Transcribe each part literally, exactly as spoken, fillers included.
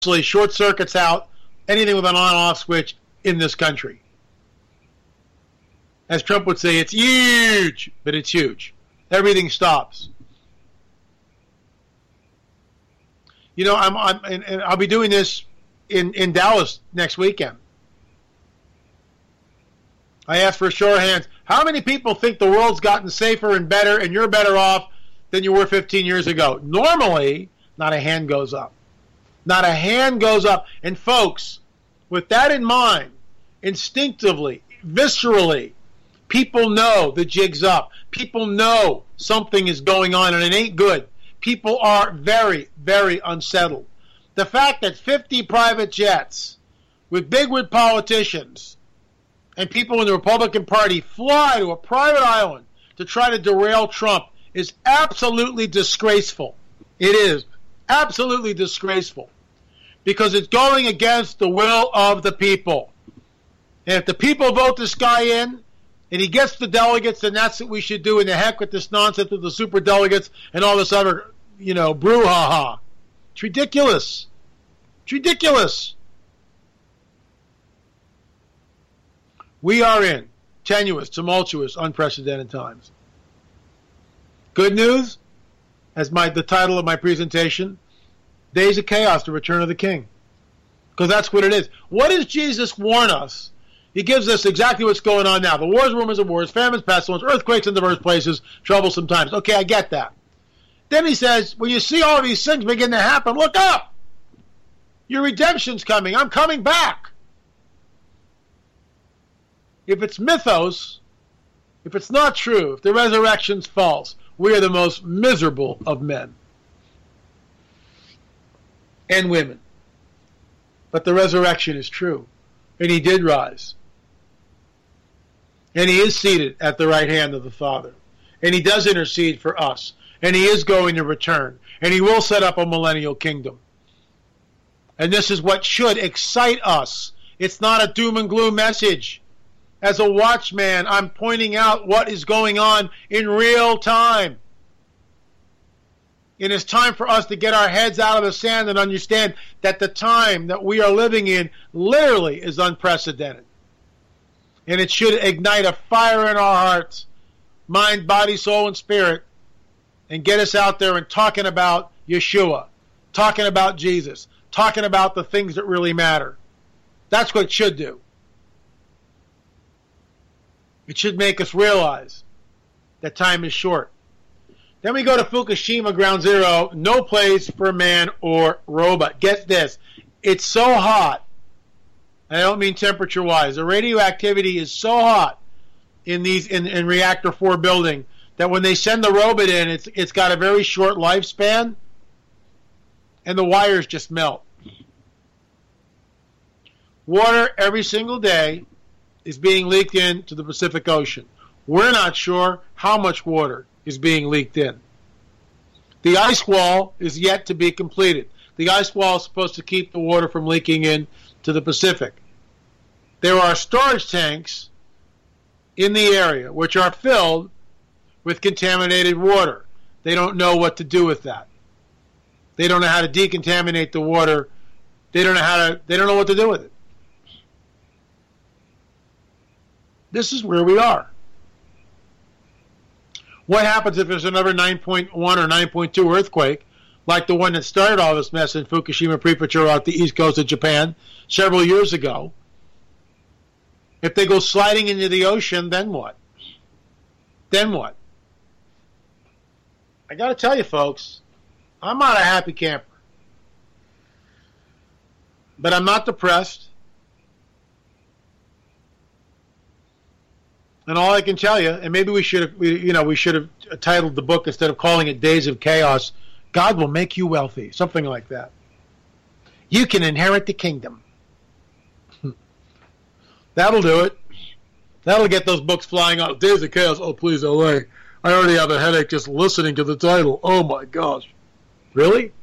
short circuits out anything with an on-off switch in this country. As Trump would say, it's huge, but it's huge. Everything stops. You know, I'm, I'm and, and I'll be doing this in, in Dallas next weekend. I asked for a show of hands. How many people think the world's gotten safer and better and you're better off than you were fifteen years ago? Normally, not a hand goes up. Not a hand goes up. And folks, with that in mind, instinctively, viscerally, people know the jig's up. People know something is going on and it ain't good. People are very, very unsettled. The fact that fifty private jets with bigwig politicians and people in the Republican Party fly to a private island to try to derail Trump is absolutely disgraceful. It is absolutely disgraceful because it's going against the will of the people. And if the people vote this guy in and he gets the delegates, then that's what we should do. And the heck with this nonsense with the super delegates and all this other, you know, brouhaha. It's ridiculous. It's ridiculous. We are in tenuous, tumultuous, unprecedented times. Good news, as my the title of my presentation, Days of Chaos, the Return of the King. Because that's what it is. What does Jesus warn us? He gives us exactly what's going on now. The wars, rumors of wars, famines, pestilence, earthquakes in diverse places, troublesome times. Okay, I get that. Then he says, when you see all these things begin to happen, look up. Your redemption's coming. I'm coming back. If it's mythos, if it's not true, if the resurrection's false, we are the most miserable of men and women. But the resurrection is true, and he did rise. And he is seated at the right hand of the Father. And he does intercede for us. And he is going to return. And he will set up a millennial kingdom. And this is what should excite us. It's not a doom and gloom message. As a watchman, I'm pointing out what is going on in real time. It is time for us to get our heads out of the sand and understand that the time that we are living in literally is unprecedented. And it should ignite a fire in our hearts, mind, body, soul, and spirit, and get us out there and talking about Yeshua, talking about Jesus, talking about the things that really matter. That's what it should do. It should make us realize that time is short. Then we go to Fukushima Ground Zero, no place for man or robot. Get this, it's so hot, and I don't mean temperature-wise, the radioactivity is so hot in these in, in Reactor four building that when they send the robot in, it's it's got a very short lifespan, and the wires just melt. Water every single day is being leaked into the Pacific Ocean. We're not sure how much water is being leaked in. The ice wall is yet to be completed. The ice wall is supposed to keep the water from leaking in to the Pacific. There are storage tanks in the area which are filled with contaminated water. They don't know what to do with that. They don't know how to decontaminate the water. They don't know how to they don't know what to do with it. This is where we are. What happens if there's another nine point one or nine point two earthquake, like the one that started all this mess in Fukushima Prefecture off the east coast of Japan several years ago? If they go sliding into the ocean, then what? Then what? I got to tell you, folks, I'm not a happy camper. But I'm not depressed. And all I can tell you, and maybe we should have, we, you know, we should have titled the book instead of calling it Days of Chaos, God Will Make You Wealthy, something like that. You can inherit the kingdom. That'll do it. That'll get those books flying out. Days of Chaos. Oh, please, L A. I already have a headache just listening to the title. Oh, my gosh. Really?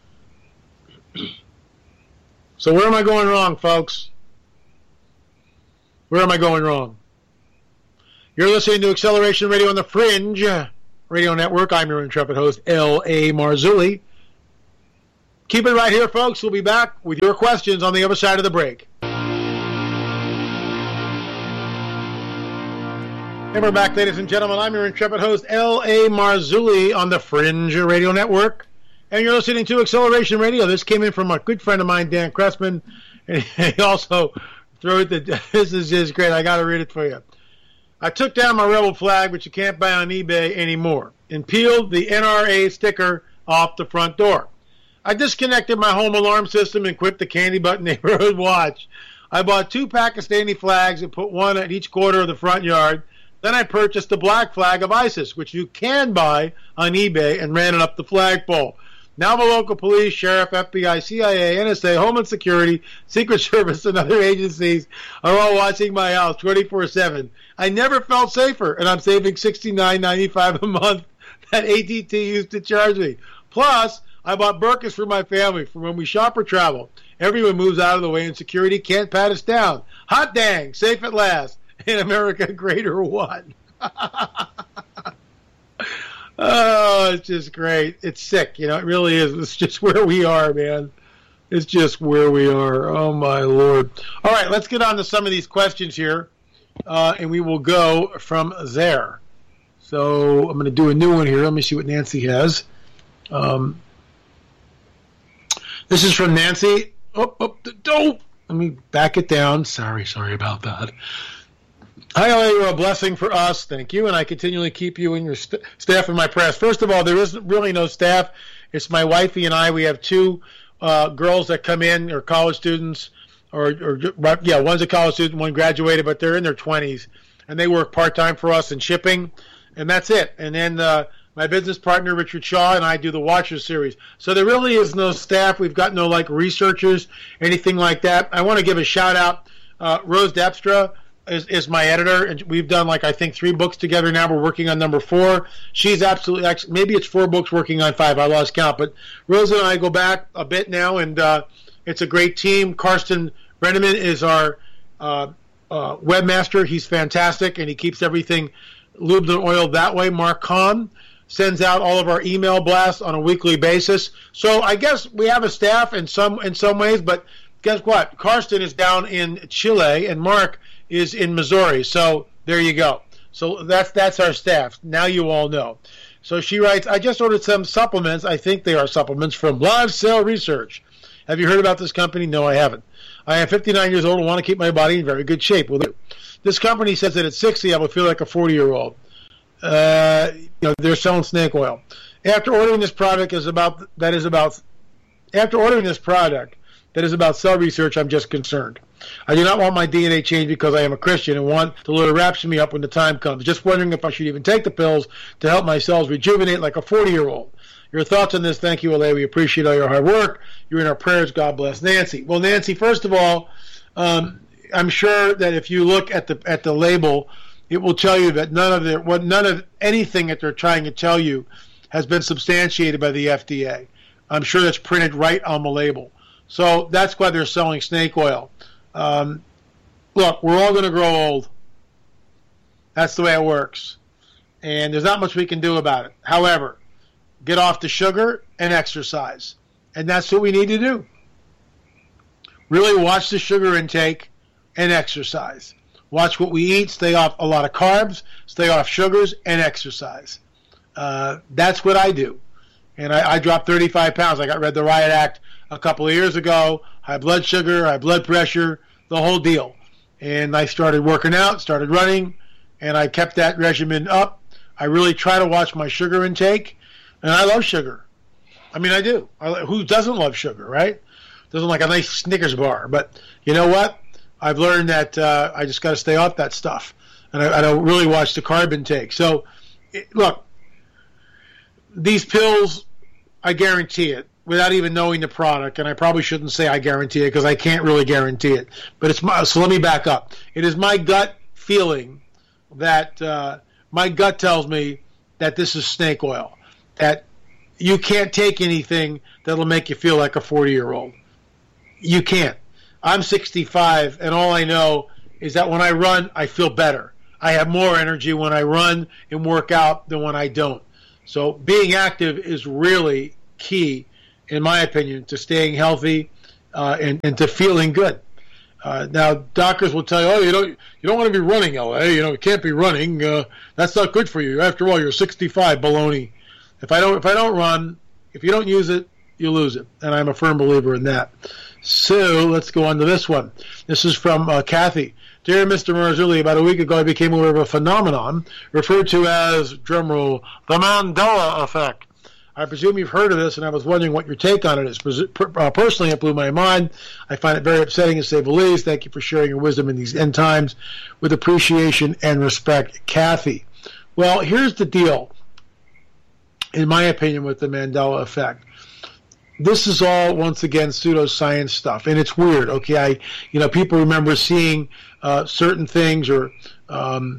So where am I going wrong, folks? Where am I going wrong? You're listening to Acceleration Radio on the Fringe Radio Network. I'm your intrepid host, L A. Marzulli. Keep it right here, folks. We'll be back with your questions on the other side of the break. And we're back, ladies and gentlemen. I'm your intrepid host, L A. Marzulli, on the Fringe Radio Network. And you're listening to Acceleration Radio. This came in from a good friend of mine, Dan Cressman. And he also threw it that this is just great. I got to read it for you. I took down my Rebel flag, which you can't buy on eBay anymore, and peeled the N R A sticker off the front door. I disconnected my home alarm system and quit the Candy Button Neighborhood Watch. I bought two Pakistani flags and put one at each corner of the front yard. Then I purchased the black flag of ISIS, which you can buy on eBay, and ran it up the flagpole. Now the local police, sheriff, F B I, C I A, N S A, Homeland Security, Secret Service, and other agencies are all watching my house twenty-four seven. I never felt safer, and I'm saving sixty-nine ninety-five a month that A T T used to charge me. Plus, I bought burkas for my family for when we shop or travel. Everyone moves out of the way, and security can't pat us down. Hot dang, safe at last. In America, great or what? Oh, it's just great. It's sick, you know, it really is. It's just where we are, man. It's just where we are. Oh, my Lord. All right, let's get on to some of these questions here, uh, and we will go from there. So I'm going to do a new one here. Let me see what Nancy has. Um, this is from Nancy. Oh, oh, oh, let me back it down. Sorry, sorry about that. Hi, L A, you're a blessing for us. Thank you, and I continually keep you and your st- staff in my prayers. First of all, there isn't really no staff. It's my wifey and I. We have two uh, girls that come in, or college students, or, or yeah, one's a college student, one graduated, but they're in their twenties, and they work part-time for us in shipping, and that's it. And then uh, my business partner, Richard Shaw, and I do the Watchers series. So there really is no staff. We've got no, like, researchers, anything like that. I want to give a shout-out. Uh, Rose Depstra Is, is my editor, and we've done, like, I think three books together now. We're working on number four. She's absolutely, actually, maybe it's four books working on five. I lost count. But Rose and I go back a bit now, and uh, it's a great team. Karsten Brenneman is our uh, uh, webmaster. He's fantastic, and he keeps everything lubed and oiled that way. Mark Kahn sends out all of our email blasts on a weekly basis. So I guess we have a staff in some in some ways, but guess what? Karsten is down in Chile, and Mark is in Missouri. So there you go. So that's that's our staff. Now you all know. So she writes, I just ordered some supplements. I think they are supplements from Live Cell Research. Have you heard about this company? No, I haven't. I am fifty-nine years old and want to keep my body in very good shape. Well, this company says that at sixty, I will feel like a forty-year-old. Uh, you know, they're selling snake oil. After ordering this product is about that is about after ordering this product that is about cell research, I'm just concerned. I do not want my D N A changed because I am a Christian and want the Lord to rapture me up when the time comes. Just wondering if I should even take the pills to help my cells rejuvenate like a forty-year-old. Your thoughts on this? Thank you, L A. We appreciate all your hard work. You're in our prayers. God bless. Nancy. Well, Nancy, first of all, um, I'm sure that if you look at the at the label, it will tell you that none of the what none of anything that they're trying to tell you has been substantiated by the F D A. I'm sure that's printed right on the label. So that's why they're selling snake oil. Um, look, we're all going to grow old. That's the way it works. And there's not much we can do about it. However, get off the sugar and exercise. And that's what we need to do. Really watch the sugar intake and exercise. Watch what we eat. Stay off a lot of carbs. Stay off sugars and exercise. Uh, that's what I do. And I, I dropped thirty-five pounds. I got read the Riot Act a couple of years ago. High blood sugar, high blood pressure, the whole deal. And I started working out, started running, and I kept that regimen up. I really try to watch my sugar intake, and I love sugar. I mean, I do. I, who doesn't love sugar, right? Doesn't like a nice Snickers bar. But you know what? I've learned that uh, I just got to stay off that stuff, and I, I don't really watch the carb intake. So, it, look, these pills, I guarantee it, without even knowing the product, and I probably shouldn't say I guarantee it because I can't really guarantee it. But it's my, so let me back up. It is my gut feeling that uh, my gut tells me that this is snake oil, that you can't take anything that'll make you feel like a forty-year-old. You can't. I'm sixty-five, and all I know is that when I run, I feel better. I have more energy when I run and work out than when I don't. So being active is really key. in my opinion, to staying healthy uh, and, and to feeling good. Uh, now, doctors will tell you, oh, you don't, you don't want to be running, L A. You know, you can't be running. Uh, that's not good for you. After all, you're sixty-five. Baloney. If I don't, if I don't run, if you don't use it, you lose it. And I'm a firm believer in that. So let's go on to this one. This is from uh, Kathy. Dear Mister Marzulli, about a week ago I became aware of a phenomenon referred to as, drumroll, the Mandela effect. I presume you've heard of this, and I was wondering what your take on it is. Uh, personally, it blew my mind. I find it very upsetting, to say the least. Thank you for sharing your wisdom in these end times with appreciation and respect, Kathy. Well, here's the deal, in my opinion, with the Mandela effect. This is all, once again, pseudoscience stuff, and it's weird. Okay, I, you know, people remember seeing uh, certain things or um,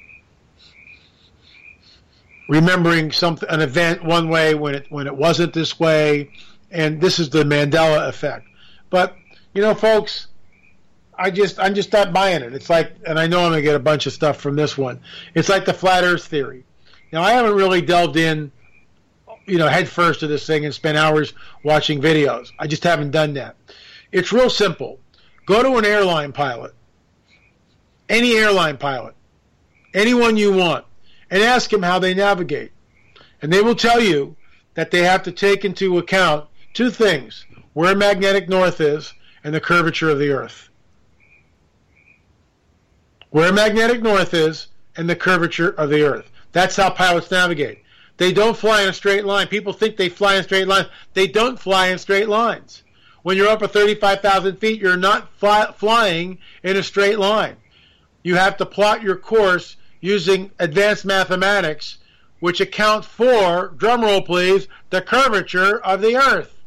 remembering something, an event one way when it when it wasn't this way, and this is the Mandela effect. But you know, folks, I just I'm just not buying it. It's like, and I know I'm gonna get a bunch of stuff from this one. It's like the flat Earth theory. Now, I haven't really delved in, you know, head first to this thing and spent hours watching videos. I just haven't done that. It's real simple. Go to an airline pilot, any airline pilot, anyone you want, and ask them how they navigate. And they will tell you that they have to take into account two things: where magnetic north is and the curvature of the Earth. Where magnetic north is and the curvature of the Earth. That's how pilots navigate. They don't fly in a straight line. People think they fly in straight lines. They don't fly in straight lines. When you're up at thirty-five thousand feet, you're not fly, flying in a straight line. You have to plot your course using advanced mathematics, which account for, drumroll please, the curvature of the Earth.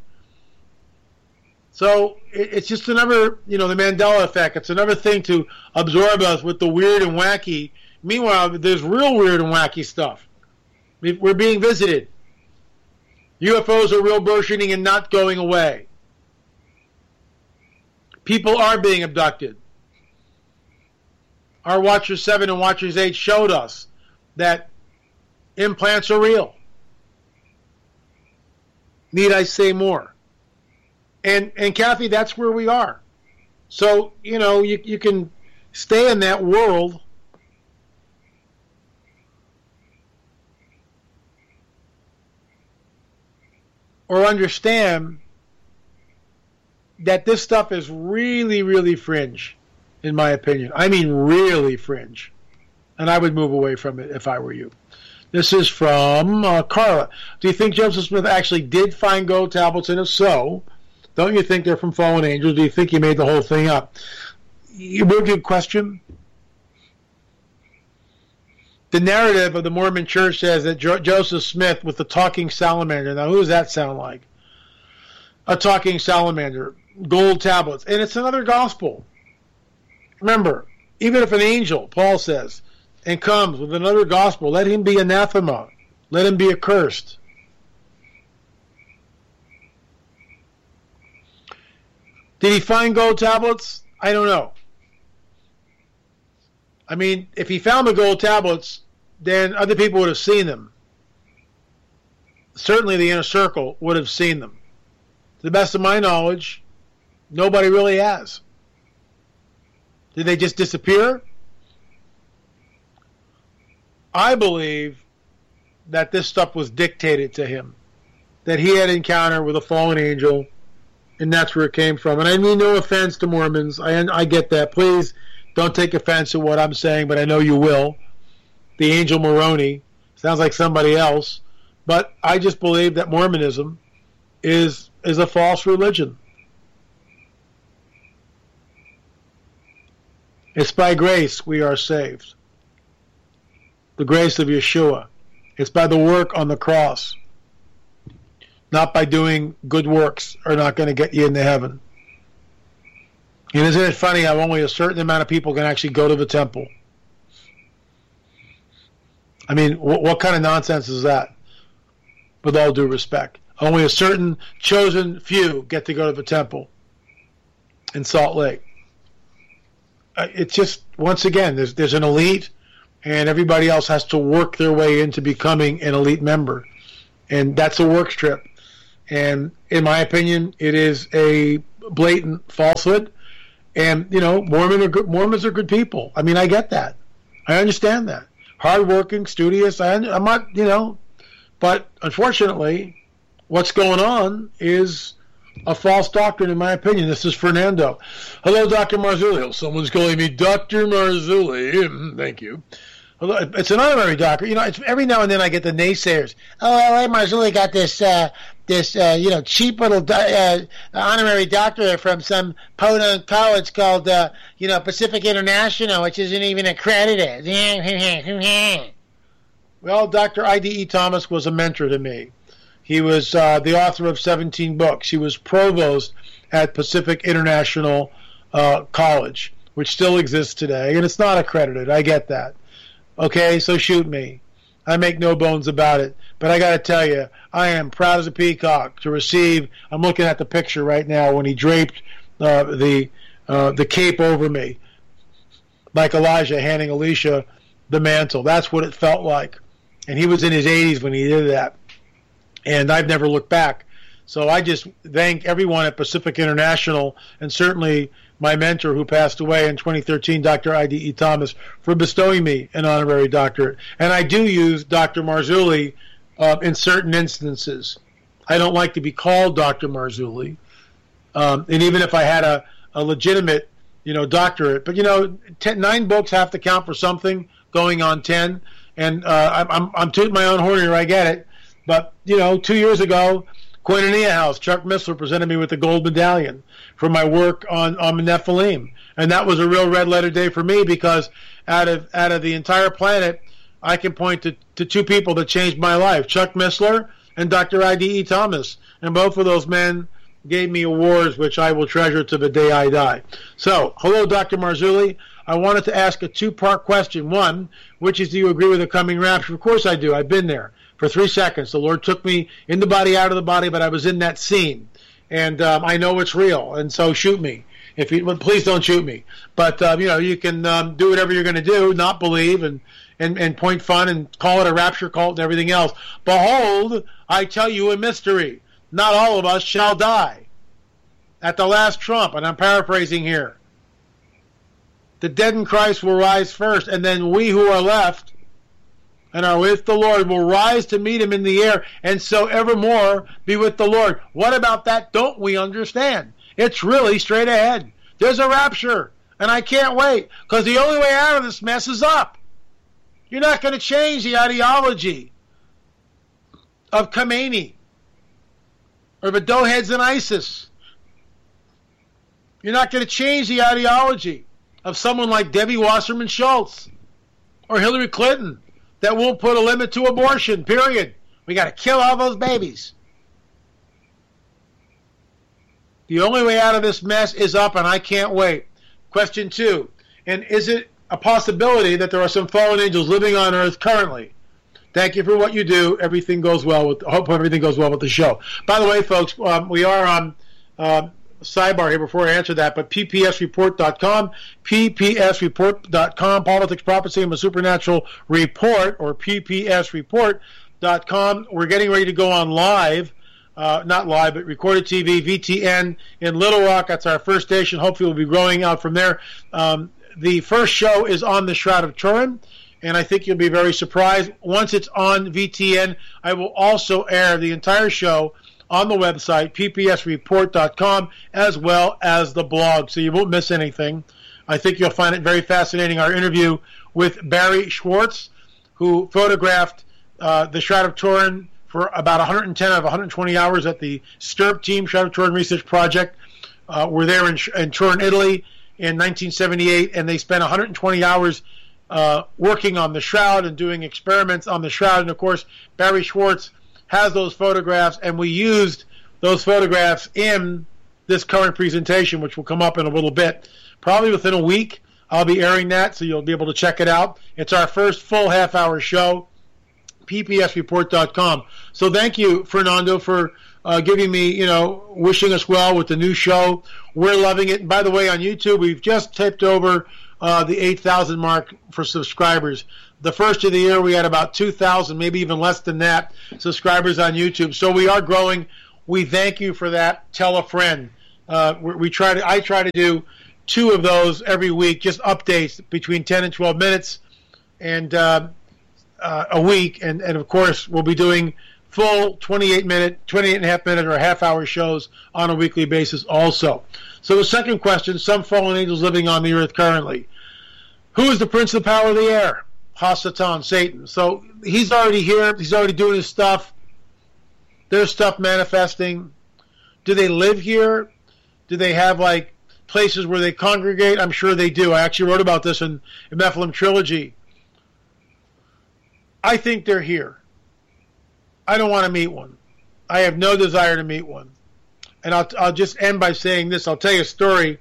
So it, it's just another, you know, the Mandela effect. It's another thing to absorb us with the weird and wacky. Meanwhile, there's real weird and wacky stuff. We're being visited. U F Os are real burgeoning and not going away. People are being abducted. Our Watchers seven and Watchers eight showed us that implants are real. Need I say more? And, and Kathy, that's where we are. So, you know, you, you can stay in that world or understand that this stuff is really, really fringe, in my opinion. I mean really fringe. And I would move away from it if I were you. This is from uh, Carla. Do you think Joseph Smith actually did find gold tablets? And if so, don't you think they're from fallen angels? Do you think he made the whole thing up? A real good question. The narrative of the Mormon Church says that jo- Joseph Smith was the talking salamander. Now, who does that sound like? A talking salamander, gold tablets. And it's another gospel. Remember, even if an angel, Paul says, and comes with another gospel, let him be anathema. Let him be accursed. Did he find gold tablets? I don't know. I mean, if he found the gold tablets, then other people would have seen them. Certainly the inner circle would have seen them. To the best of my knowledge, nobody really has. Did they just disappear? I believe that this stuff was dictated to him, that he had an encounter with a fallen angel, and that's where it came from. And I mean no offense to Mormons. I, I get that. Please don't take offense to what I'm saying, but I know you will. The angel Moroni sounds like somebody else. But I just believe that Mormonism is is a false religion. It's by grace we are saved. The grace of Yeshua. It's by the work on the cross. Not by doing good works are not going to get you into heaven. And isn't it funny how only a certain amount of people can actually go to the temple? I mean, wh- what kind of nonsense is that? With all due respect. Only a certain chosen few get to go to the temple in Salt Lake. Uh, it's just, once again, there's there's an elite, and everybody else has to work their way into becoming an elite member. And that's a work strip. And in my opinion, it is a blatant falsehood. And, you know, Mormon are good, Mormons are good people. I mean, I get that. I understand that. Hardworking, studious. I, I'm not, you know, but unfortunately, what's going on is a false doctrine, in my opinion. This is Fernando. Hello, Doctor Marzulli. Someone's calling me Doctor Marzulli. Thank you. It's an honorary doctor. You know, it's every now and then I get the naysayers. Oh, L A Marzulli got this, uh, this, uh, you know, cheap little do- uh, honorary doctorate from some podunk college called, uh, you know, Pacific International, which isn't even accredited. Well, Doctor I D E Thomas was a mentor to me. He was uh, the author of seventeen books. He was provost at Pacific International uh, College, which still exists today, and it's not accredited. I get that. Okay, so shoot me. I make no bones about it. But I got to tell you, I am proud as a peacock to receive. I'm looking at the picture right now when he draped uh, the uh, the cape over me, like Elijah handing Elisha the mantle. That's what it felt like. And he was in his eighties when he did that. And I've never looked back. So I just thank everyone at Pacific International, and certainly my mentor who passed away in twenty thirteen, Doctor I D E Thomas, for bestowing me an honorary doctorate. And I do use Doctor Marzulli uh, in certain instances. I don't like to be called Doctor Marzulli. Um, and even if I had a, a legitimate, you know, doctorate. But, you know, ten, nine books have to count for something, going on ten. And uh, I'm, I'm tooting my own horn here, I get it. But, you know, two years ago, Koinonia House, Chuck Missler presented me with the gold medallion for my work on, on Nephilim. And that was a real red letter day for me, because out of out of the entire planet, I can point to, to two people that changed my life, Chuck Missler and Doctor I D E Thomas. And both of those men gave me awards which I will treasure to the day I die. So, hello, Doctor Marzulli. I wanted to ask a two-part question. One, which is, do you agree with the coming rapture? Of course I do. I've been there for three seconds. The Lord took me in the body, out of the body, but I was in that scene. And um, I know it's real, and so shoot me. If you, well, please don't shoot me. But, um, you know, you can um, do whatever you're going to do, not believe, and, and, and point fun and call it a rapture cult and everything else. Behold, I tell you a mystery. Not all of us shall die at the last trump, and I'm paraphrasing here. The dead in Christ will rise first, and then we who are left and are with the Lord will rise to meet him in the air, and so evermore be with the Lord. What about that don't we understand? It's really straight ahead. There's a rapture, and I can't wait, because the only way out of this mess is up. You're not going to change the ideology of Khomeini or the doughheads in ISIS. You're not going to change the ideology of someone like Debbie Wasserman Schultz or Hillary Clinton that won't put a limit to abortion, period. We got to kill all those babies. The only way out of this mess is up, and I can't wait. Question two, and is it a possibility that there are some fallen angels living on earth currently? Thank you for what you do. Everything goes well with. I hope everything goes well with the show. By the way, folks, um, we are on uh, sidebar here before I answer that, but P P S report dot com, P P S report dot com, Politics, Prophecy, and the Supernatural Report, or P P S report dot com. We're getting ready to go on live, uh, not live, but recorded T V, V T N in Little Rock. That's our first station. Hopefully we'll be growing out from there. Um, the first show is on the Shroud of Turin, and I think you'll be very surprised. Once it's on V T N, I will also air the entire show on the website, P P S report dot com, as well as the blog, so you won't miss anything. I think you'll find it very fascinating, our interview with Barry Schwartz, who photographed uh, the Shroud of Turin for about one hundred ten of one hundred twenty hours at the STURP team, Shroud of Turin Research Project. Uh, we're there in, in Turin, Italy in nineteen seventy-eight, and they spent one hundred twenty hours uh, working on the Shroud and doing experiments on the Shroud. And, of course, Barry Schwartz has those photographs, and we used those photographs in this current presentation, which will come up in a little bit. Probably within a week, I'll be airing that, so you'll be able to check it out. It's our first full half-hour show, P P S report dot com. So thank you, Fernando, for uh, giving me, you know, wishing us well with the new show. We're loving it. And by the way, on YouTube, we've just tipped over uh, the eight thousand mark for subscribers. The first of the year, we had about two thousand, maybe even less than that, subscribers on YouTube. So we are growing. We thank you for that. Tell a friend. Uh, we, we try to. I try to do two of those every week, just updates between ten and twelve minutes, and uh, uh, a week. And, and of course, we'll be doing full twenty-eight minute, twenty-eight and a half minute or half hour shows on a weekly basis also. So the second question: some fallen angels living on the earth currently. Who is the prince of the power of the air? Hasatan, Satan. So he's already here. He's already doing his stuff. There's stuff manifesting. Do they live here? Do they have like places where they congregate? I'm sure they do. I actually wrote about this in, in Nephilim Trilogy. I think they're here. I don't want to meet one. I have no desire to meet one. And I'll, I'll just end by saying this. I'll tell you a story.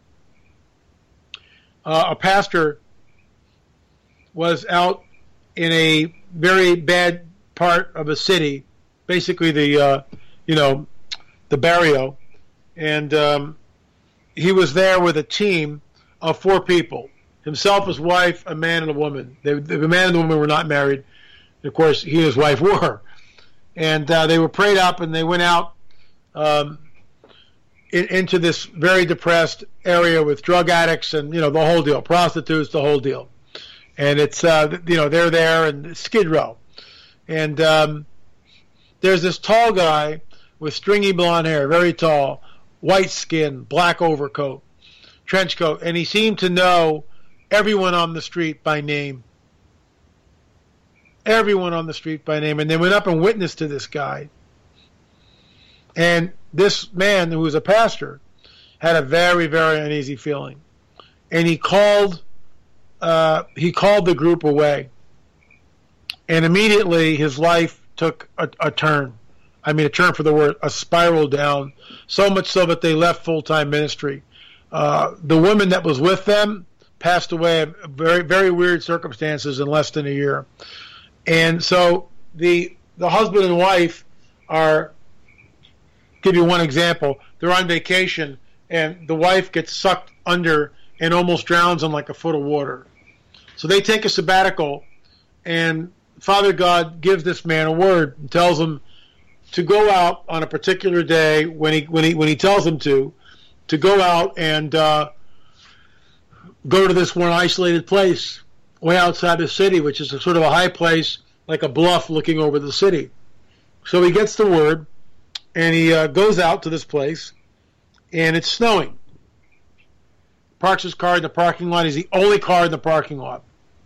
Uh, a pastor was out in a very bad part of a city, basically the, uh, you know, the barrio, and um, he was there with a team of four people, himself, his wife, a man, and a woman. They, the man and the woman were not married. Of course, he and his wife were. And uh, they were prayed up, and they went out um, in, into this very depressed area with drug addicts and, you know, the whole deal, prostitutes, the whole deal. And it's, uh, you know, they're there in Skid Row. And um, there's this tall guy with stringy blonde hair, very tall, white skin, black overcoat, trench coat, and he seemed to know everyone on the street by name. Everyone on the street by name. And they went up and witnessed to this guy. And this man, who was a pastor, had a very, very uneasy feeling. And he called uh, he called the group away. And immediately his life took a, a turn. I mean, a turn for the word, a spiral down, so much so that they left full-time ministry. Uh, the woman that was with them passed away in very, very weird circumstances in less than a year. And so the the husband and wife are, give you one example, they're on vacation, and the wife gets sucked under and almost drowns in like a foot of water. So they take a sabbatical, and Father God gives this man a word and tells him to go out on a particular day when he when he when he tells him to, to go out and uh, go to this one isolated place way outside the city, which is a sort of a high place, like a bluff looking over the city. So he gets the word, and he uh, goes out to this place, and it's snowing. Parks his car in the parking lot. He's the only car in the parking lot.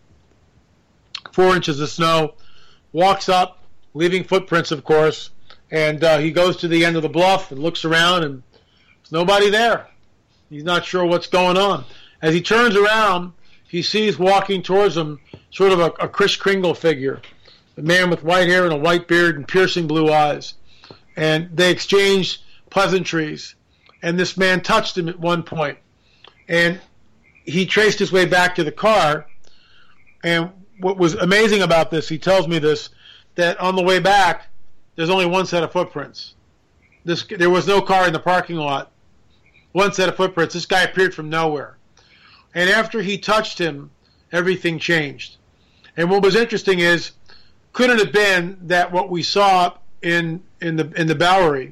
Four inches of snow. Walks up, leaving footprints, of course, and uh, he goes to the end of the bluff and looks around, and there's nobody there. He's not sure what's going on. As he turns around, he sees walking towards him sort of a, a Kris Kringle figure, a man with white hair and a white beard and piercing blue eyes. And they exchanged pleasantries, and this man touched him at one point. And he traced his way back to the car, and what was amazing about this, he tells me this, that on the way back, there's only one set of footprints. This, there was no car in the parking lot. One set of footprints. This guy appeared from nowhere. And after he touched him, everything changed. And what was interesting is, could it have been that what we saw in in the in the Bowery,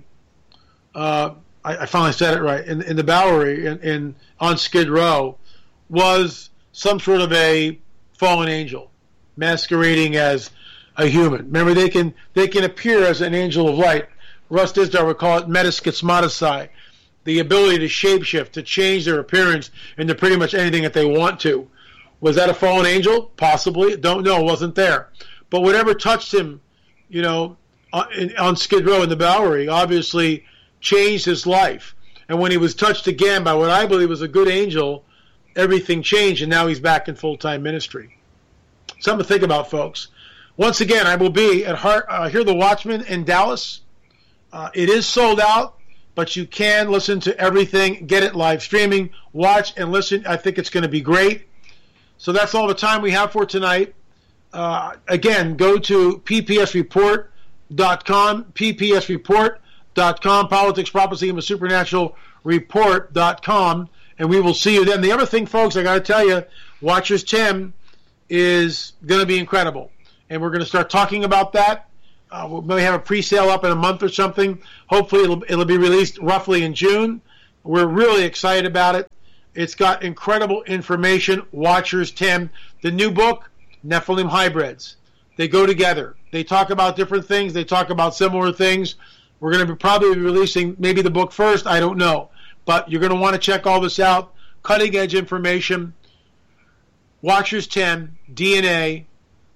uh, I, I finally said it right, in, in the Bowery in, in on Skid Row, was some sort of a fallen angel masquerading as a human. Remember, they can they can appear as an angel of light. Russ Dizdar would call it metaschismatisai, the ability to shapeshift, to change their appearance into pretty much anything that they want to. Was that a fallen angel? Possibly. Don't know. It wasn't there. But whatever touched him, you know, on, on Skid Row in the Bowery, obviously changed his life. And when he was touched again by what I believe was a good angel, everything changed, and now he's back in full-time ministry. Something to think about, folks. Once again, I will be at Heart, uh, Hear the Watchman in Dallas. Uh, it is sold out, but you can listen to everything, get it live streaming, watch and listen. I think it's going to be great. So that's all the time we have for tonight. Uh, again, go to p p s report dot com, p p s report dot com, Politics, Prophecy, and the Supernatural Report dot com, and we will see you then. The other thing, folks, I got to tell you, Watchers Tim is going to be incredible, and we're going to start talking about that. Uh, we'll maybe have a pre-sale up in a month or something. Hopefully it'll, it'll be released roughly in June. We're really excited about it. It's got incredible information. Watchers ten. The new book, Nephilim Hybrids. They go together. They talk about different things. They talk about similar things. We're going to be probably releasing maybe the book first. I don't know. But you're going to want to check all this out. Cutting edge information. Watchers ten, D N A,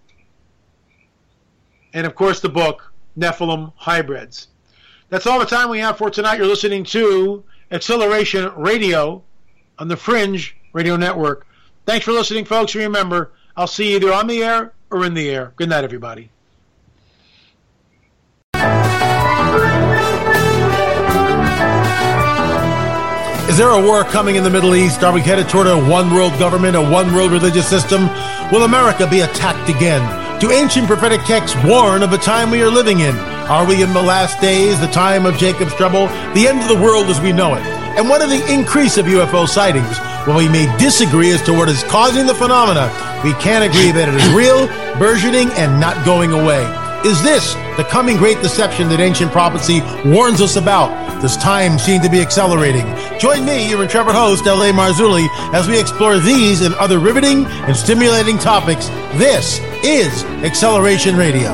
and of course the book, Nephilim Hybrids. That's all the time we have for tonight. You're listening to Acceleration Radio on the Fringe Radio Network. Thanks for listening, folks. Remember, I'll see you either on the air or in the air. Good night, everybody. Is there a war coming in the Middle East? Are we headed toward a one-world government, a one-world religious system? Will America be attacked again? Do ancient prophetic texts warn of the time we are living in? Are we in the last days, the time of Jacob's trouble, the end of the world as we know it? And what of the increase of U F O sightings? While we may disagree as to what is causing the phenomena, we can agree that it is real, burgeoning, and not going away. Is this the coming great deception that ancient prophecy warns us about? Does time seem to be accelerating? Join me, your intrepid host, L A. Marzulli, as we explore these and other riveting and stimulating topics. This is Acceleration Radio.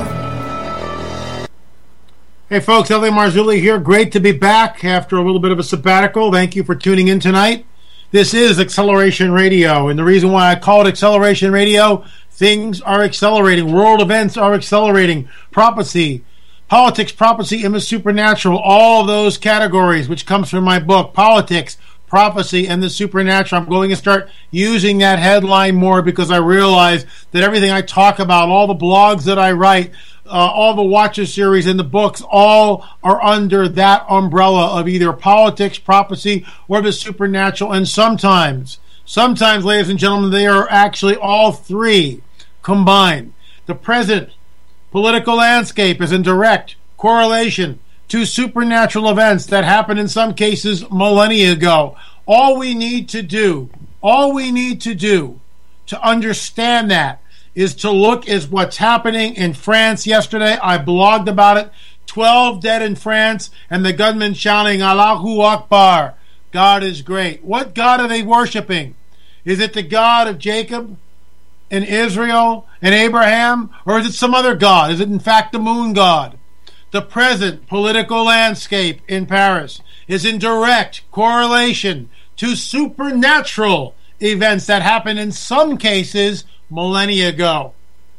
Hey folks, L A. Marzulli here. Great to be back after a little bit of a sabbatical. Thank you for tuning in tonight. This is Acceleration Radio, and the reason why I call it Acceleration Radio, things are accelerating. World events are accelerating. Prophecy, politics, prophecy, and the supernatural, all of those categories, which comes from my book, Politics, Prophecy, and the Supernatural. I'm going to start using that headline more because I realize that everything I talk about, all the blogs that I write, uh, all the Watcher series and the books, all are under that umbrella of either politics, prophecy, or the supernatural. And sometimes, sometimes, ladies and gentlemen, they are actually all three combined. The present political landscape is in direct correlation to supernatural events that happened in some cases millennia ago. All we need to do, all we need to do to understand that is to look at what's happening in France yesterday. I blogged about it. twelve dead in France and the gunmen shouting, Allahu Akbar. God is great. What God are they worshiping? Is it the God of Jacob and Israel and Abraham? Or is it some other God? Is it in fact the moon god? The present political landscape in Paris is in direct correlation to supernatural events that happened in some cases millennia ago.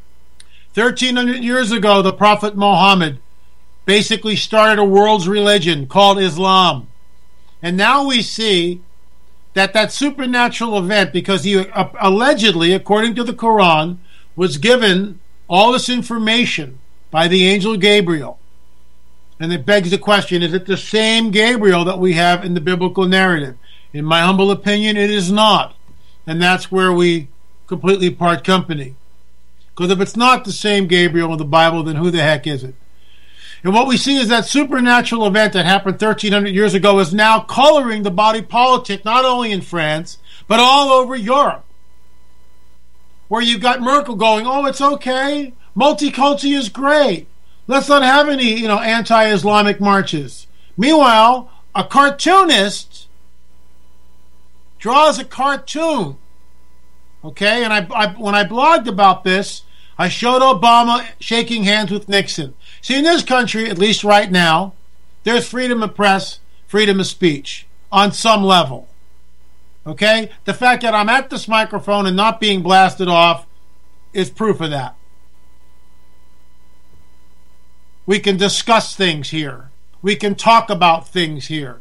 thirteen hundred years ago, the Prophet Muhammad basically started a world's religion called Islam. And now we see that that supernatural event, because he uh, allegedly, according to the Quran, was given all this information by the angel Gabriel. And it begs the question, is it the same Gabriel that we have in the biblical narrative? In my humble opinion, it is not. And that's where we completely part company. Because if it's not the same Gabriel in the Bible, then who the heck is it? And what we see is that supernatural event that happened thirteen hundred years ago is now coloring the body politic, not only in France, but all over Europe. Where you've got Merkel going, oh, it's okay, multiculti is great. Let's not have any, you know, anti-Islamic marches. Meanwhile, a cartoonist draws a cartoon. Okay, and I, I when I blogged about this, I showed Obama shaking hands with Nixon. See, in this country, at least right now, there's freedom of press, freedom of speech on some level. Okay? The fact that I'm at this microphone and not being blasted off is proof of that. We can discuss things here. We can talk about things here.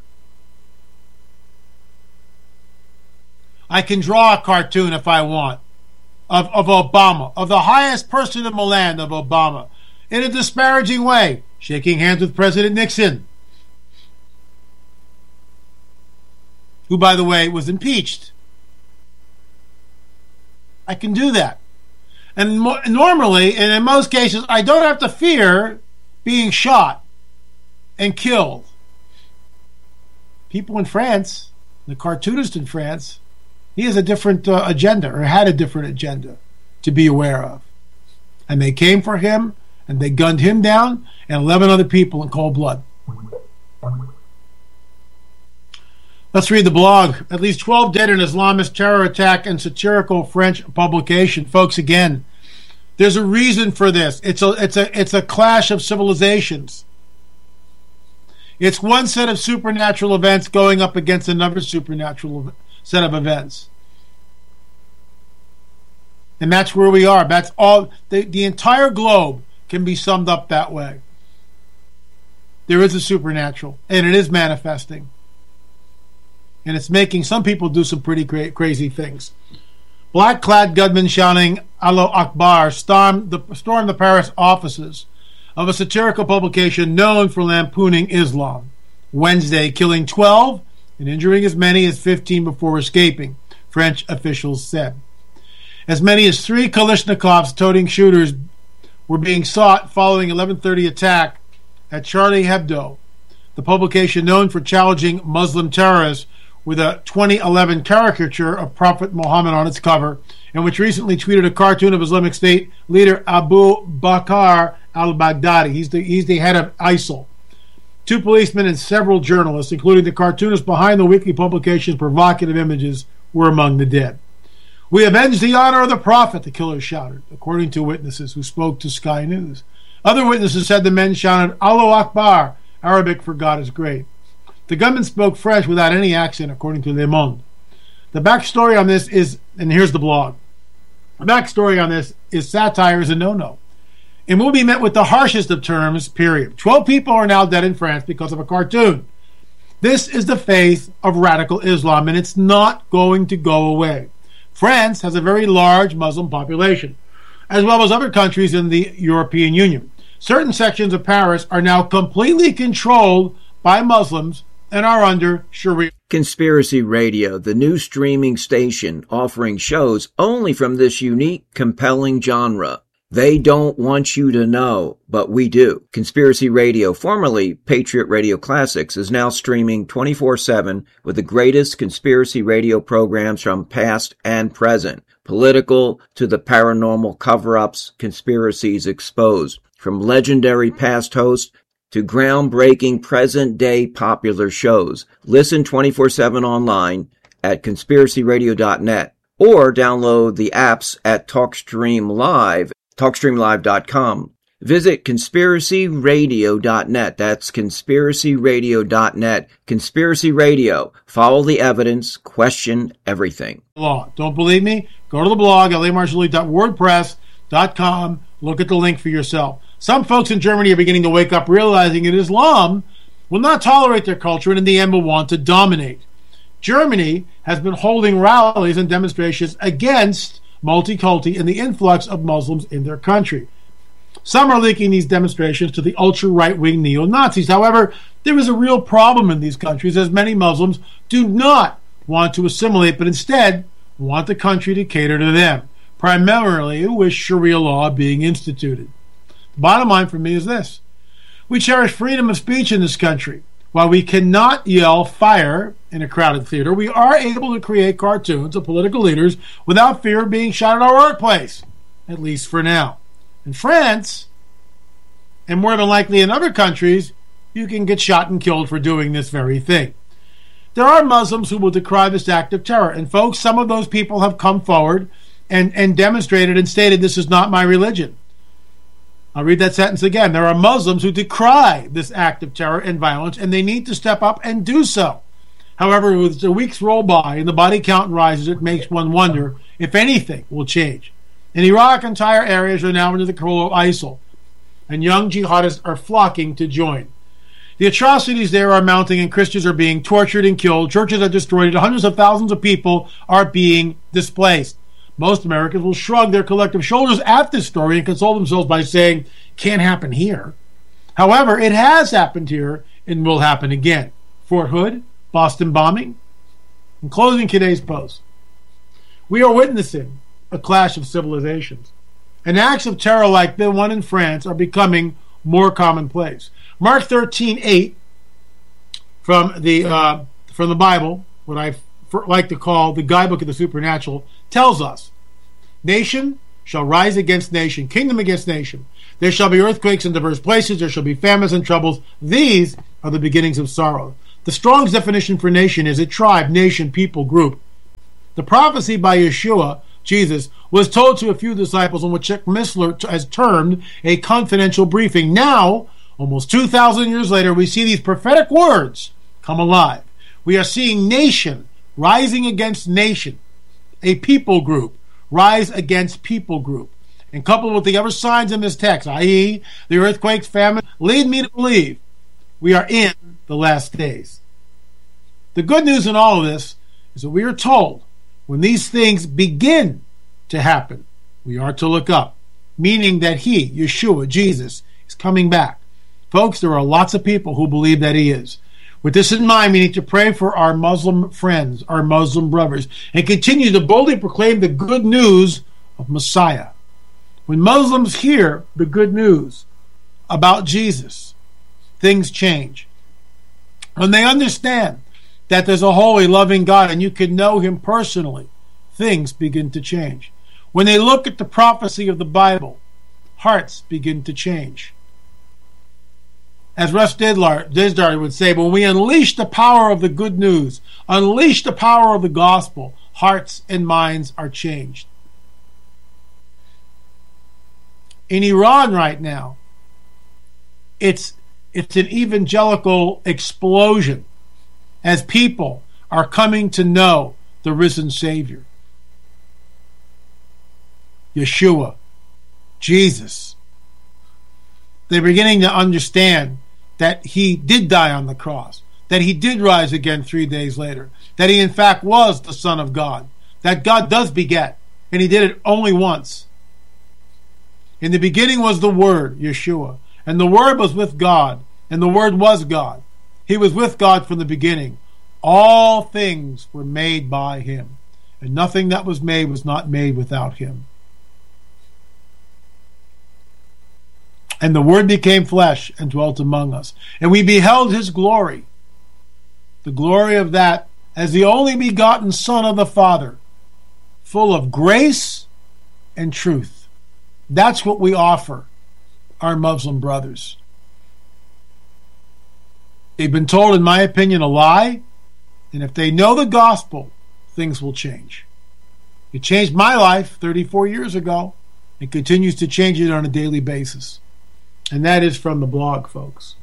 I can draw a cartoon if I want of, of Obama, of the highest person in the land of Obama, in a disparaging way, shaking hands with President Nixon, who, by the way, was impeached. I can do that. And mo- normally, and in most cases, I don't have to fear being shot and killed. People in France, the cartoonist in France, he has a different uh, agenda, or had a different agenda to be aware of. And they came for him, and they gunned him down and eleven other people in cold blood. Let's read the blog. At least twelve dead in Islamist terror attack and satirical French publication. Folks, again, there's a reason for this. It's a, it's a, it's a clash of civilizations. It's one set of supernatural events going up against another supernatural set of events. And that's where we are. That's all. The, the entire globe can be summed up that way. There is a supernatural, and it is manifesting. And it's making some people do some pretty cra- crazy things. Black-clad gunmen shouting Allahu Akbar stormed the, stormed the Paris offices of a satirical publication known for lampooning Islam, Wednesday, killing twelve and injuring as many as fifteen before escaping, French officials said. As many as three Kalashnikovs toting shooters were being sought following eleven thirty attack at Charlie Hebdo, the publication known for challenging Muslim terrorists with a twenty eleven caricature of Prophet Muhammad on its cover, and which recently tweeted a cartoon of Islamic State leader Abu Bakr al-Baghdadi. He's the, he's the head of I S I L. Two policemen and several journalists, including the cartoonist behind the weekly publication's provocative images, were among the dead. "We avenge the honor of the Prophet," the killers shouted, according to witnesses who spoke to Sky News. Other witnesses said the men shouted, "Allahu Akbar," Arabic for God is great. The gunman spoke French without any accent, according to Le Monde. The backstory on this is, and here's the blog, the backstory on this is satire is a no-no, and will be met with the harshest of terms, period. Twelve people are now dead in France because of a cartoon. This is the faith of radical Islam, and it's not going to go away. France has a very large Muslim population, as well as other countries in the European Union. Certain sections of Paris are now completely controlled by Muslims and are under Sharia. Conspiracy Radio, the new streaming station offering shows only from this unique, compelling genre. They don't want you to know, but we do. Conspiracy Radio, formerly Patriot Radio Classics, is now streaming twenty-four seven with the greatest conspiracy radio programs from past and present. Political to the paranormal cover-ups, conspiracies exposed. From legendary past hosts to groundbreaking present-day popular shows. Listen twenty-four seven online at conspiracy radio dot net or download the apps at TalkStream Live, talk stream live dot com. Visit conspiracy radio dot net. That's conspiracy radio dot net. Conspiracy Radio. Follow the evidence. Question everything. Law. Don't believe me? Go to the blog, l a marshall lee dot wordpress dot com. Look at the link for yourself. Some folks in Germany are beginning to wake up, realizing that Islam will not tolerate their culture and in the end will want to dominate. Germany has been holding rallies and demonstrations against multiculti and the influx of Muslims in their country. Some are linking these demonstrations to the ultra-right-wing neo-Nazis. However, there is a real problem in these countries, as many Muslims do not want to assimilate, but instead want the country to cater to them, primarily with Sharia law being instituted. The bottom line for me is this. We cherish freedom of speech in this country. While we cannot yell fire in a crowded theater, we are able to create cartoons of political leaders without fear of being shot at our workplace, at least for now. In France, and more than likely in other countries, you can get shot and killed for doing this very thing. There are Muslims who will decry this act of terror, and folks, some of those people have come forward and, and demonstrated and stated, "This is not my religion." I'll read that sentence again. There are Muslims who decry this act of terror and violence, and they need to step up and do so. However, as the weeks roll by and the body count rises, it makes one wonder if anything will change. In Iraq, entire areas are now under the control of I S I L, and young jihadists are flocking to join. The atrocities there are mounting, and Christians are being tortured and killed. Churches are destroyed, and hundreds of thousands of people are being displaced. Most Americans will shrug their collective shoulders at this story and console themselves by saying, "Can't happen here." However, it has happened here and will happen again. Fort Hood, Boston bombing. In closing today's post, we are witnessing a clash of civilizations, and acts of terror like the one in France are becoming more commonplace. Mark thirteen eight from the uh, from the Bible, what I like to call the guidebook of the supernatural, tells us, "Nation shall rise against nation, kingdom against nation. There shall be earthquakes in diverse places. There shall be famines and troubles. These are the beginnings of sorrow. The Strong's definition for nation is a tribe, nation, people, group. The prophecy by Yeshua, Jesus, was told to a few disciples on what Chuck Missler has termed a confidential briefing. Now, almost two thousand years later, we see these prophetic words come alive. We are seeing nation rising against nation, a people group rise against people group. And coupled with the other signs in this text, that is the earthquakes, famine, lead me to believe we are in the last days. The good news in all of this is that we are told when these things begin to happen, we are to look up, meaning that he, Yeshua, Jesus, is coming back. Folks, there are lots of people who believe that he is. With this in mind, we need to pray for our Muslim friends, our Muslim brothers, and continue to boldly proclaim the good news of Messiah. When Muslims hear the good news about Jesus, things change. When they understand that there's a holy, loving God and you can know him personally, things begin to change. When they look at the prophecy of the Bible, hearts begin to change. As Russ Dizdar would say, when we unleash the power of the good news, unleash the power of the gospel, hearts and minds are changed. In Iran right now, it's it's an evangelical explosion as people are coming to know the risen Savior. Yeshua, Jesus. They're beginning to understand that he did die on the cross, that he did rise again three days later, that he in fact was the Son of God, that God does beget, and he did it only once. In the beginning was the Word, Yeshua, and the Word was with God, and the Word was God. He was with God from the beginning. All things were made by him, and nothing that was made was not made without him. And the Word became flesh and dwelt among us, and we beheld his glory, the glory of that as the only begotten Son of the Father, full of grace and truth. That's what we offer our Muslim brothers. They've been told, in my opinion, a lie, and if they know the gospel, things will change. It changed my life thirty-four years ago. It continues to change it on a daily basis. And that is from the blog, folks.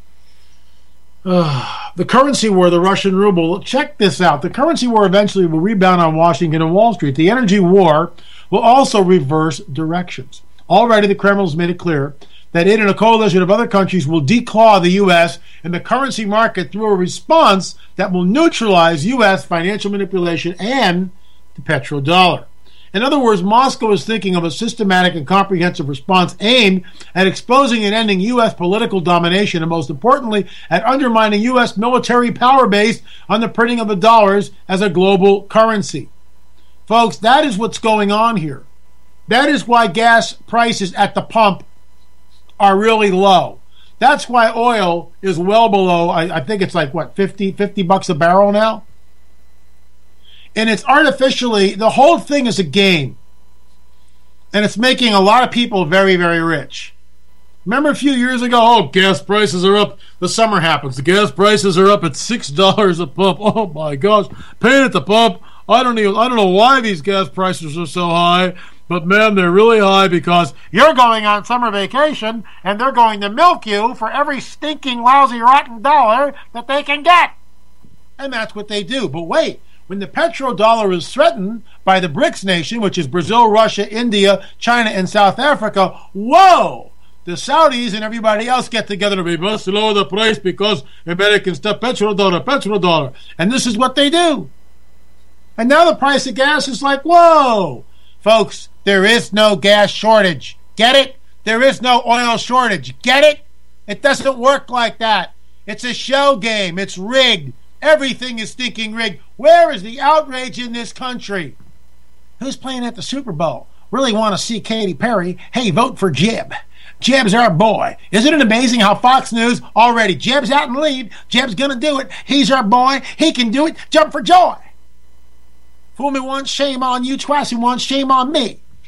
Uh, the currency war, the Russian ruble. Check this out. The currency war eventually will rebound on Washington and Wall Street. The energy war will also reverse directions. Already the Kremlin has made it clear that it and a coalition of other countries will declaw the U S and the currency market through a response that will neutralize U S financial manipulation and the petrodollar. In other words, Moscow is thinking of a systematic and comprehensive response aimed at exposing and ending U S political domination and, most importantly, at undermining U S military power based on the printing of the dollars as a global currency. Folks, that is what's going on here. That is why gas prices at the pump are really low. That's why oil is well below, I, I think it's like, what, fifty, fifty bucks a barrel now? And it's artificially, the whole thing is a game. And it's making a lot of people very, very rich. Remember a few years ago, oh, gas prices are up. The summer happens. The gas prices are up at six dollars a pump. Oh, my gosh. Paying at the pump. I don't even, I don't know why these gas prices are so high. But, man, they're really high because you're going on summer vacation and they're going to milk you for every stinking, lousy, rotten dollar that they can get. And that's what they do. But wait. When the petrodollar is threatened by the BRICS nation, which is Brazil, Russia, India, China, and South Africa, whoa! The Saudis and everybody else get together to be must lower the price because Americans stop petrodollar, petrodollar. And this is what they do. And now the price of gas is like, whoa! Folks, there is no gas shortage. Get it? There is no oil shortage. Get it? It doesn't work like that. It's a show game. It's rigged. Everything is stinking rigged. Where is the outrage in this country? Who's playing at the Super Bowl? Really want to see Katy Perry? Hey, vote for Jeb. Jeb's our boy. Isn't it amazing how Fox News already, Jeb's out in the lead. Jeb's going to do it. He's our boy. He can do it. Jump for joy. Fool me once, shame on you. Twice and once, shame on me.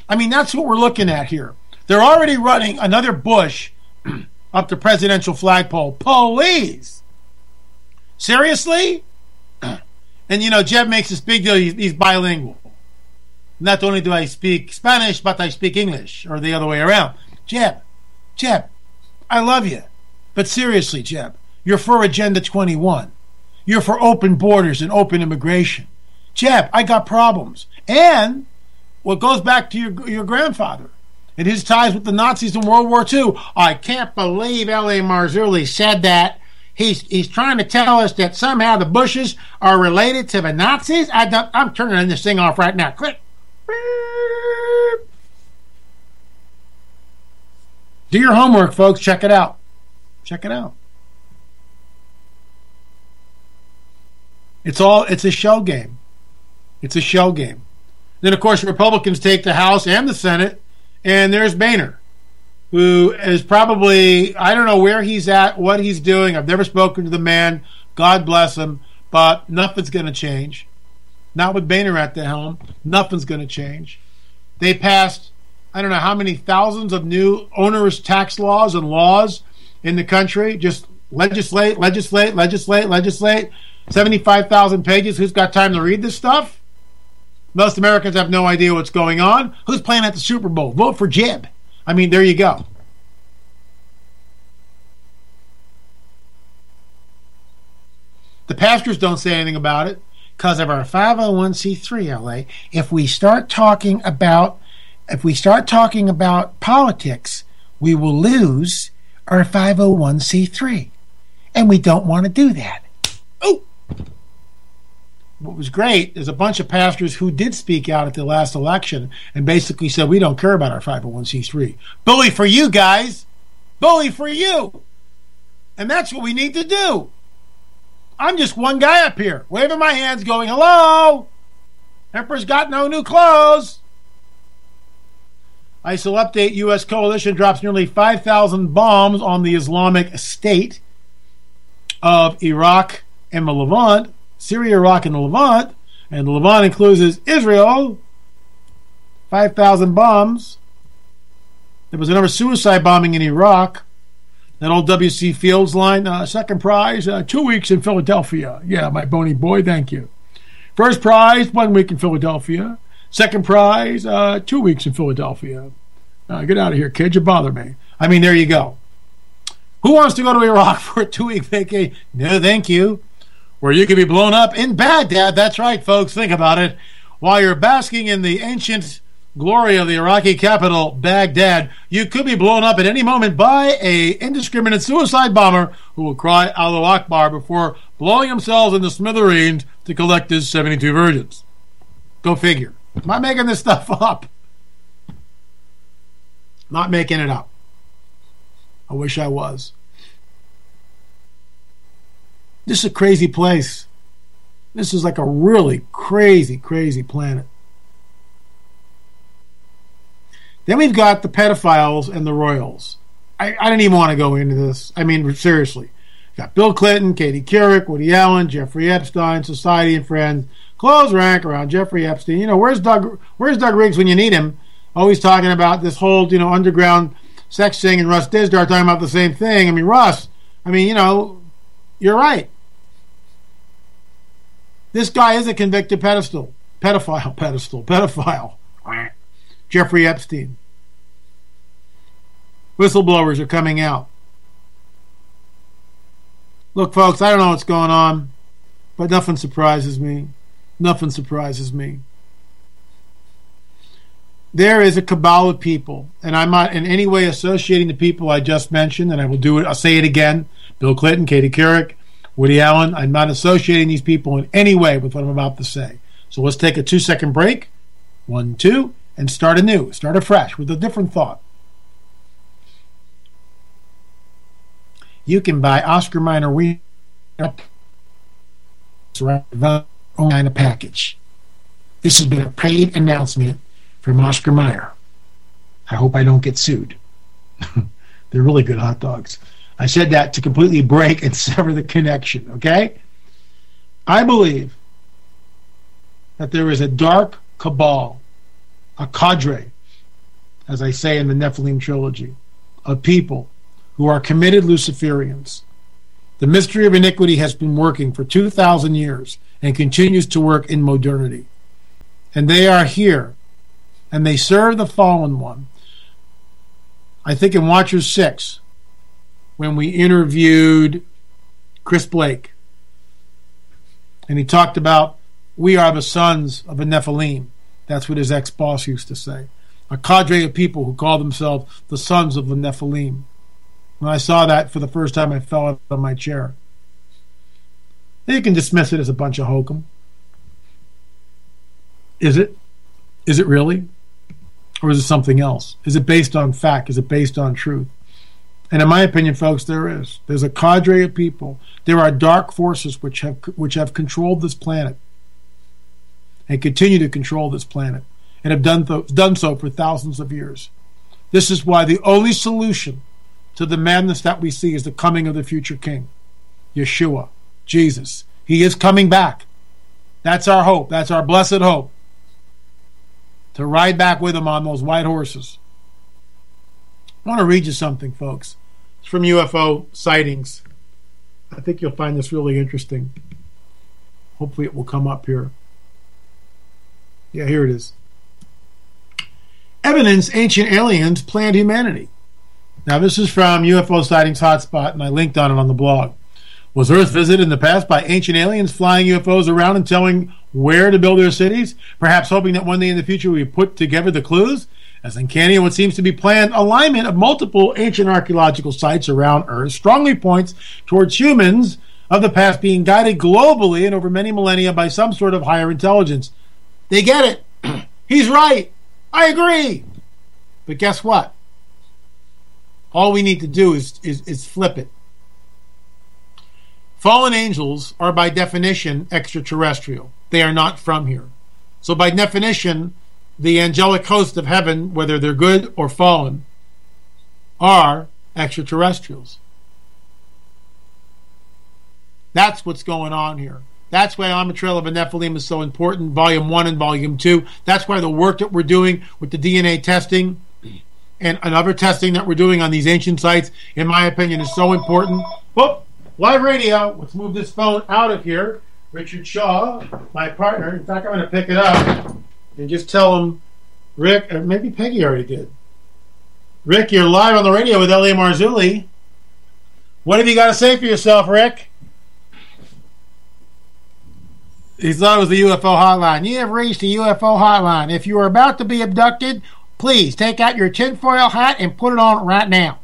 I mean, that's what we're looking at here. They're already running another Bush up the presidential flagpole. Please. Seriously? And, you know, Jeb makes this big deal. He's, he's bilingual. Not only do I speak Spanish, but I speak English, or the other way around. Jeb, Jeb, I love you. But seriously, Jeb, you're for Agenda twenty-one. You're for open borders and open immigration. Jeb, I got problems. And what goes back to your, your grandfather and his ties with the Nazis in World War Two. I can't believe L A. Marzulli said that. He's he's trying to tell us that somehow the Bushes are related to the Nazis. I don't, I'm turning this thing off right now. Click. Do your homework, folks. Check it out. Check it out. It's all, it's a shell game. It's a shell game. Then, of course, Republicans take the House and the Senate, and there's Boehner, who is probably, I don't know where he's at, what he's doing. I've never spoken to the man. God bless him. But nothing's going to change. Not with Boehner at the helm. Nothing's going to change. They passed, I don't know how many thousands of new onerous tax laws and laws in the country. Just legislate, legislate, legislate, legislate. seventy-five thousand pages. Who's got time to read this stuff? Most Americans have no idea what's going on. Who's playing at the Super Bowl? Vote for Jeb. I mean, there you go. The pastors don't say anything about it because of our five oh one c three, L A. If we start talking about if we start talking about politics, we will lose our five oh one c three. And we don't want to do that. Oh! What was great is a bunch of pastors who did speak out at the last election and basically said, we don't care about our five oh one c three. Bully for you guys. Bully for you. And that's what we need to do. I'm just one guy up here, waving my hands, going, hello? Emperor's got no new clothes. I S I L update, U S coalition drops nearly five thousand bombs on the Islamic State of Iraq and the Levant. Syria, Iraq, and the Levant. And the Levant includes Israel. five thousand bombs. There was another suicide bombing in Iraq. That old W C Fields line, uh, second prize, uh, two weeks in Philadelphia. Yeah, my bony boy, thank you. First prize, one week in Philadelphia. Second prize, uh, two weeks in Philadelphia. Uh, get out of here, kid. You bother me. I mean, there you go. Who wants to go to Iraq for a two-week vacation? No, thank you. Where you could be blown up in Baghdad. That's right, folks. Think about it. While you're basking in the ancient glory of the Iraqi capital, Baghdad, you could be blown up at any moment by a indiscriminate suicide bomber who will cry Allahu Akbar before blowing themselves into smithereens to collect his seventy-two virgins. Go figure. I'm not making this stuff up. Not making it up. I wish I was. This is a crazy place. This is like a really crazy, crazy planet. Then we've got the pedophiles and the royals. I, I didn't even want to go into this. I mean, seriously. We've got Bill Clinton, Katie Couric, Woody Allen, Jeffrey Epstein, Society and Friends. Close rank around Jeffrey Epstein. You know, where's Doug Where's Doug Riggs when you need him? Always talking about this whole, you know, underground sex thing, and Russ Dizdar talking about the same thing. I mean, Russ, I mean, you know, you're right. This guy is a convicted pedestal. Pedophile, pedestal, pedophile. Jeffrey Epstein. Whistleblowers are coming out. Look, folks, I don't know what's going on, but nothing surprises me. Nothing surprises me. There is a cabal of people, and I'm not in any way associating the people I just mentioned, and I will do it. I'll say it again. Bill Clinton, Katie Couric, Woody Allen. I'm not associating these people in any way with what I'm about to say. So let's take a two-second break. One, two. And start anew, start afresh with a different thought. You can buy Oscar Mayer wheat on a package. This has been a paid announcement from Oscar Mayer. I hope I don't get sued. They're really good hot dogs. I said that to completely break and sever the connection, okay? I believe that there is a dark cabal, a cadre as I say in the Nephilim trilogy, of people who are committed Luciferians. The mystery of iniquity has been working for two thousand years and continues to work in modernity. And they are here, and they serve the fallen one. I think in Watchers six, when we interviewed Chris Blake, and he talked about, we are the sons of a Nephilim. That's what his ex-boss used to say. A cadre of people who call themselves the sons of the Nephilim. When I saw that for the first time, I fell out of my chair. You can dismiss it as a bunch of hokum. Is it? Is it really? Or is it something else? Is it based on fact? Is it based on truth? And in my opinion, folks, there is. There's a cadre of people. There are dark forces which have which have controlled this planet and continue to control this planet and have done, th- done so for thousands of years. This is why the only solution to the madness that we see is the coming of the future king, Yeshua, Jesus. He is coming back. That's our hope. That's our blessed hope. To ride back with him on those white horses. I want to read you something, folks. It's from U F O sightings. I think you'll find this really interesting. Hopefully it will come up here. Yeah, here it is. Evidence ancient aliens planned humanity. Now, this is from U F O Sightings Hotspot, and I linked on it on the blog. Was Earth visited in the past by ancient aliens flying U F Os around and telling where to build their cities? Perhaps hoping that one day in the future we put together the clues? As uncanny as what seems to be planned alignment of multiple ancient archaeological sites around Earth strongly points towards humans of the past being guided globally and over many millennia by some sort of higher intelligence. They get it. He's right. I agree. But guess what? All we need to do is, is, is flip it. Fallen angels are by definition extraterrestrial. They are not from here. So by definition, the angelic host of heaven, whether they're good or fallen, are extraterrestrials. That's what's going on here. That's why On the Trail of a Nephilim is so important, Volume one and Volume two. That's why the work that we're doing with the D N A testing and, and other testing that we're doing on these ancient sites, in my opinion, is so important. Oh, live radio. Let's move this phone out of here. Richard Shaw, my partner. In fact, I'm going to pick it up and just tell him, Rick, or maybe Peggy already did. Rick, you're live on the radio with L A Marzulli. What have you got to say for yourself, Rick? He thought it was the U F O hotline. You have reached the U F O hotline. If you are about to be abducted, please take out your tinfoil hat and put it on right now.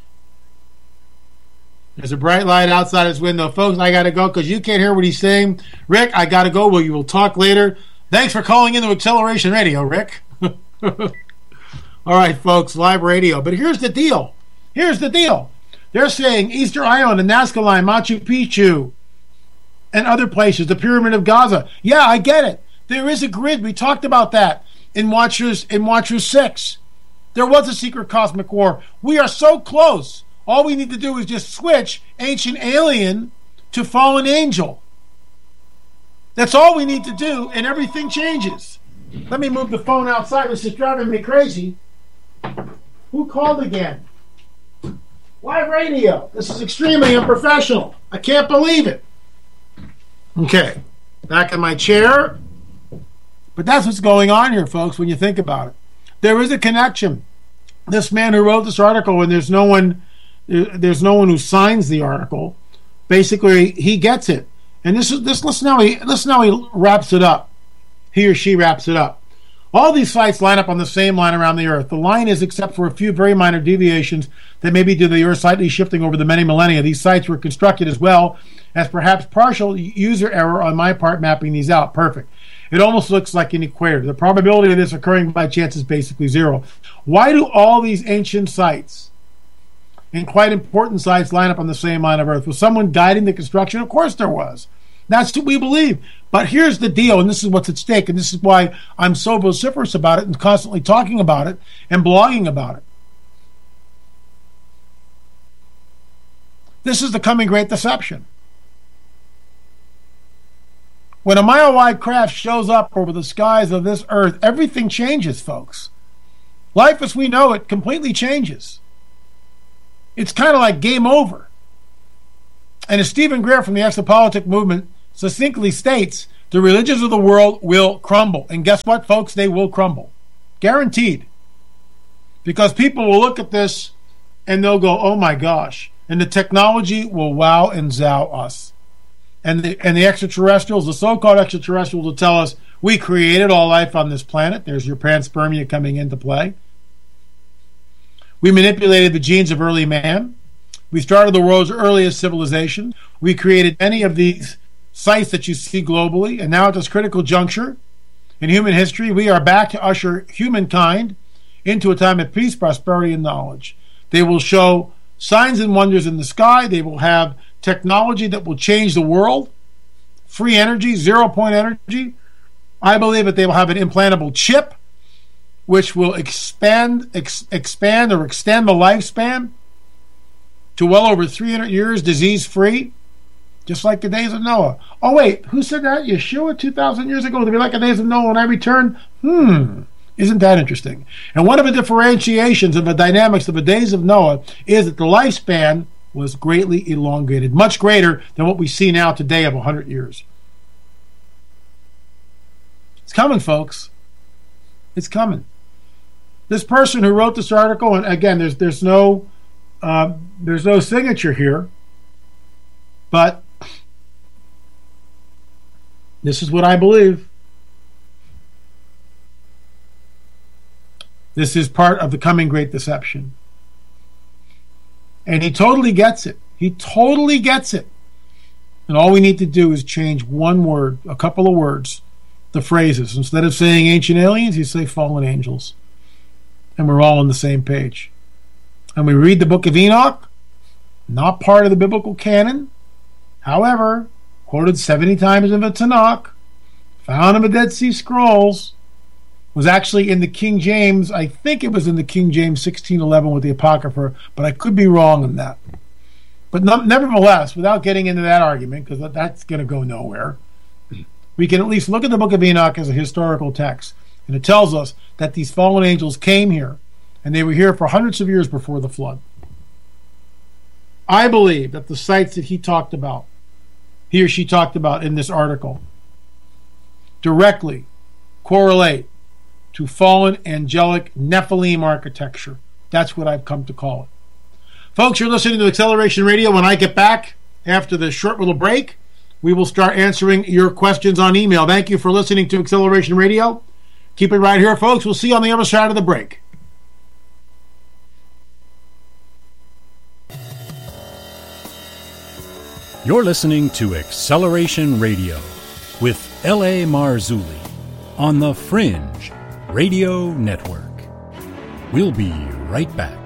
There's a bright light outside his window. Folks, I got to go because you can't hear what he's saying. Rick, I got to go. Well, you will talk later. Thanks for calling into Acceleration Radio, Rick. All right, folks, live radio. But here's the deal. Here's the deal. They're saying Easter Island and Nazca Line, Machu Picchu, and other places, the Pyramid of Gaza. Yeah, I get it. There is a grid. We talked about that in Watchers in Watchers six. There was a secret cosmic war. We are so close. All we need to do is just switch ancient alien to fallen angel. That's all we need to do, and everything changes. Let me move the phone outside. This is driving me crazy. Who called again? Live radio. This is extremely unprofessional. I can't believe it. Okay, back in my chair. But that's what's going on here, folks, when you think about it. There is a connection. This man who wrote this article, and there's no one, there's no one who signs the article. Basically, he gets it. And this is this. Listen how he listen how he wraps it up. He or she wraps it up. All these sites line up on the same line around the Earth. The line is, except for a few very minor deviations that may be due to the Earth slightly shifting over the many millennia. These sites were constructed as well as perhaps partial user error on my part mapping these out. Perfect. It almost looks like an equator. The probability of this occurring by chance is basically zero. Why do all these ancient sites and quite important sites line up on the same line of Earth? Was someone guiding the construction? Of course there was. That's what we believe. But here's the deal, and this is what's at stake, and this is why I'm so vociferous about it and constantly talking about it and blogging about it. This is the coming great deception. When a mile-wide craft shows up over the skies of this Earth, everything changes, folks. life as we know it completely changes. It's kind of like game over. And as Stephen Greer from the Exopolitic movement succinctly states, the religions of the world will crumble. And guess what, folks? They will crumble. Guaranteed. Because people will look at this and they'll go, oh my gosh. And the technology will wow and zow us. And the, and the extraterrestrials, the so-called extraterrestrials, will tell us, we created all life on this planet. There's your panspermia coming into play. We manipulated the genes of early man. We started the world's earliest civilization. We created many of these sites that you see globally. And now at this critical juncture in human history, we are back to usher humankind into a time of peace, prosperity, and knowledge. They will show signs and wonders in the sky. They will have technology that will change the world. Free energy, zero-point energy. I believe that they will have an implantable chip which will expand, ex- expand or extend the lifespan to well over three hundred years, disease-free, just like the days of Noah. Oh, wait, who said that? Yeshua two thousand years ago, to be like the days of Noah when I return? Hmm. Isn't that interesting? And one of the differentiations of the dynamics of the days of Noah is that the lifespan was greatly elongated, much greater than what we see now today of one hundred years. It's coming, folks. It's coming. This person who wrote this article, and again, there's there's no uh, there's no signature here, but this is what I believe. This is part of the coming great deception. And he totally gets it. He totally gets it. And all we need to do is change one word, a couple of words, the phrases. Instead of saying ancient aliens, you say fallen angels. And we're all on the same page. And we read the book of Enoch, not part of the biblical canon. However, quoted seventy times in the Tanakh, found in the Dead Sea Scrolls, was actually in the King James. I think it was in the King James sixteen eleven with the Apocrypha, but I could be wrong on that. But no, nevertheless, without getting into that argument, because that's going to go nowhere, we can at least look at the book of Enoch as a historical text. And it tells us that these fallen angels came here, and they were here for hundreds of years before the flood. I believe that the sites that he talked about, he or she talked about in this article, directly correlate to fallen angelic Nephilim architecture. That's what I've come to call it. Folks, you're listening to Acceleration Radio. When I get back after the short little break, we will start answering your questions on email. Thank you for listening to Acceleration Radio. Keep it right here, folks. We'll see you on the other side of the break. You're listening to Acceleration Radio with L A. Marzulli on the Fringe Radio Network. We'll be right back.